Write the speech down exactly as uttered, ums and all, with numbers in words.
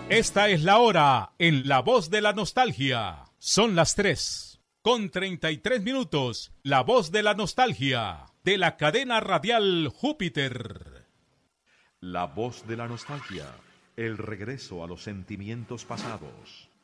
Esta es la hora en La Voz de la Nostalgia. Son las tres con treinta y tres minutos. La Voz de la Nostalgia de la cadena radial Júpiter. La Voz de la Nostalgia. El regreso a los sentimientos pasados.